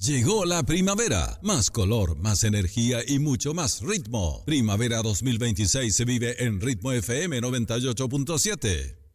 Llegó la primavera, más color, más energía y mucho más ritmo. Primavera 2026 se vive en Ritmo FM 98.7.